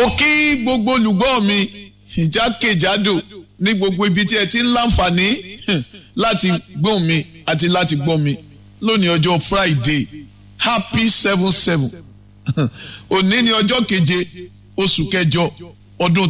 mo kí gbogbo olùgbọ́ mi ìjákèjádò ní gbogbo ibi tí ẹ ti ń láǹfààní láti gbọ́ mi àti láti gbọ́ mi lónìí ọjọ́ Friday happy 7/7 òní ni ọjọ́ keje oṣù kẹjọ ọdún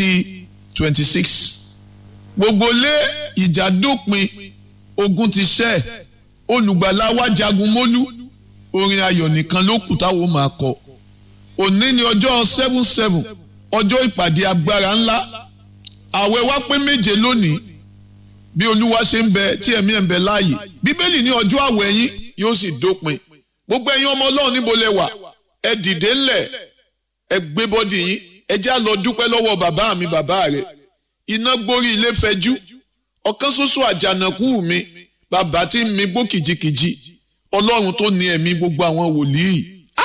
2026 gbogbo lé ìjà dópin ogun ti ṣẹ́ olùgbàlà wa jagun mólú orin ayọ̀ nìkan ló kù táwọn máa kọ òní ni ọjọ́ 7/7 ọjọ́ ìpàdé agbára ńlá àwẹ̀ wa pé méje lónìí bí olúwa ṣe ń bẹ tí ẹ̀mí ẹ̀ ń bẹ láàyè bíbélì ní ọjọ́ àwẹ̀ yín yóò sì dópin gbogbo ẹ̀yin ọmọ ọlọ́run níbo lẹ wà ẹ dìde ńlẹ̀ ẹ gbé bọ́dì yín ẹ já lọ dúpẹ́ lọ́wọ́ bàbá mi bàbá rẹ̀ iná gborí ilé fẹjú ọ̀kan ṣoṣo àjànàkú mi bàbá tí ń mi gbó kìjikìji ọlọ́run tó ní ẹ̀mí gbogbo àwọn wòlíì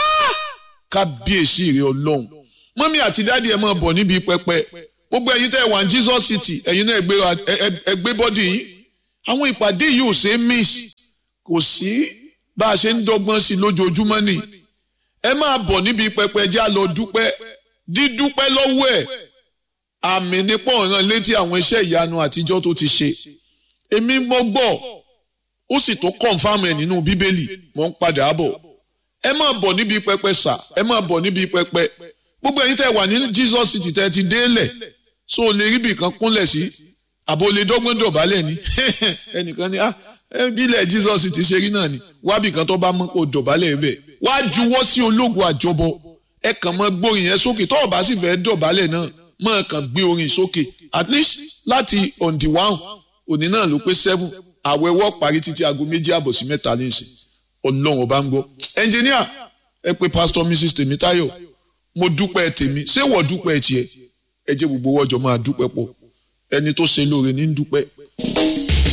kábíyèsí rẹ̀ ọlọ́run mọ́mí àti dáàdi ẹ̀ máa bọ̀ níbi pẹpẹ gbogbo ẹ̀yin tẹ́ ẹ wà ní Jesus City ẹ̀yin náà ẹ gbé bọ́dì yín àwọn ìpàdé yìí ò ṣe é miss kò sí bá a ṣe ń dọ́gbọ́n sí lójoojúmọ́ ni ẹ máa bọ̀ níbi pẹpẹ já lọ dúpẹ́ dídúpẹ́ lọ́wọ́ ẹ̀ àmì nípò ọ̀ràn létí àwọn iṣẹ́ ìyanu àtijọ́ tó ti ṣe èmi mọ́ gbọ́ ó sì tó kọ̀ǹfàmù ẹ̀ nínú bíbélì mò ń padà bọ̀ ẹ máa bọ̀ níbi pẹpẹ sà ẹ máa bọ̀ níbi pẹpẹ gbogbo ẹ̀yin tẹ́ wà ní Jesus City tẹ́ ti délẹ̀ so o lè rí ibì kan kúnlẹ̀ sí àbò lè dọ́gbọ́n dọ̀bálẹ̀ ni ẹnìkan ni bílẹ̀ Jesus City ṣe rí náà ni wábì kan tó bá mọ́ kó dọ̀bálẹ̀ bẹ́ẹ̀ wá juwọ́ sí ológun àjọbọ ẹ kàn mọ́ gbórin yẹn sókè tó o bá sì fẹ́ dọ̀bálẹ̀ náà mọ́ kàn gbé orin sókè at least láti on the 1 òní náà ló pé 7 àwẹ̀wọ́ parí títí aago 2:30 sí 3 nísìn ọlọ́run ọba ń gbọ́ ẹnjìníà ẹ pé Pastor Mrs. Tèmítáyọ̀ mo dúpẹ́ tèmi ṣé wọ́n dúpẹ́ tiẹ̀ ẹ jẹ́ gbogbo wọ́jọ́ máa dúpẹ́ pọ̀ ẹni tó ṣe lóore ní dúpẹ́.